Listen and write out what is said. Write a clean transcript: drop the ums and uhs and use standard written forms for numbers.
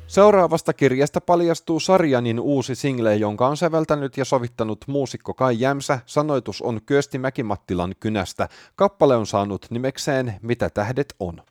Seuraavasta kirjasta paljastuu Sarjanin uusi single, jonka on säveltänyt ja sovittanut muusikko Kai Jämsä. Sanoitus on Kyösti Mäki-Mattilan kynästä. Kappale on saanut nimekseen Mitä tähdet on.